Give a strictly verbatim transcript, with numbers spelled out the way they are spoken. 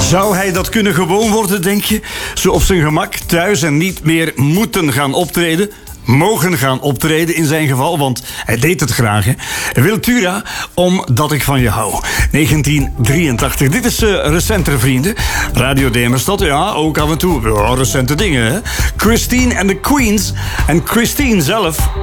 Zou hij dat kunnen gewoon worden, denk je? Zo op zijn gemak thuis en niet meer moeten gaan optreden? Mogen gaan optreden in zijn geval, want hij deed het graag. Hè? Wiltura, omdat ik van je hou. negentien drieëntachtig. Dit is uh, recenter, vrienden. Radio Demerstad, ja, ook af en toe. Ja, recente dingen, hè. Christine and the Queens. En Christine zelf